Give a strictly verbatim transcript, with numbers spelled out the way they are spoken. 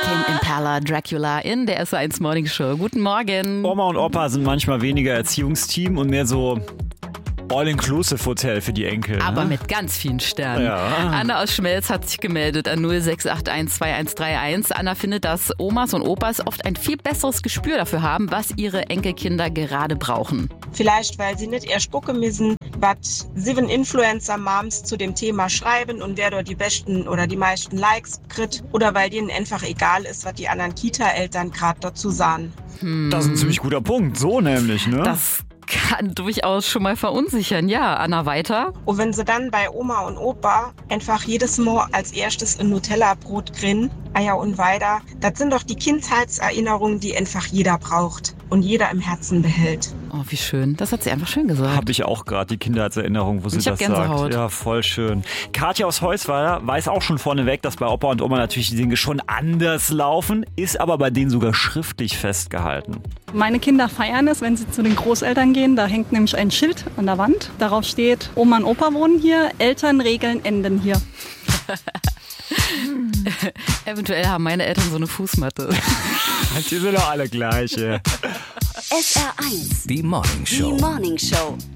Tame Impala, Dracula in der S eins Morning Show. Guten Morgen. Oma und Opa sind manchmal weniger Erziehungsteam und mehr so All-Inclusive-Hotel für die Enkel. Aber ne? mit ganz vielen Sternen. Ja. Anna aus Schmelz hat sich gemeldet an null sechs acht eins zwei eins drei eins. Anna findet, dass Omas und Opas oft ein viel besseres Gespür dafür haben, was ihre Enkelkinder gerade brauchen. Vielleicht, weil sie nicht erst gucken müssen, was sieben Influencer-Moms zu dem Thema schreiben und wer dort die besten oder die meisten Likes kriegt. Oder weil denen einfach egal ist, was die anderen Kita-Eltern gerade dazu sagen. Hm. Das ist ein ziemlich guter Punkt. So nämlich, ne? Das kann durchaus schon mal verunsichern. Ja, Anna, weiter. Und wenn sie dann bei Oma und Opa einfach jedes Mal als erstes ein Nutella-Brot kriegen, Eier und weiter, das sind doch die Kindheitserinnerungen, die einfach jeder braucht und jeder im Herzen behält. Oh, wie schön. Das hat sie einfach schön gesagt. Habe ich auch gerade die Kindheitserinnerung, wo sie Ich hab das Gänsehaut. sagt. Ja, voll schön. Katja aus Heusweiler weiß auch schon vorneweg, dass bei Opa und Oma natürlich die Dinge schon anders laufen, ist aber bei denen sogar schriftlich festgehalten. Meine Kinder feiern es, wenn sie zu den Großeltern gehen. Da hängt nämlich ein Schild an der Wand. Darauf steht, Oma und Opa wohnen hier, Elternregeln enden hier. Eventuell haben meine Eltern so eine Fußmatte. Die sind doch alle gleiche. S R eins. Die Morning Show. Die Morning Show.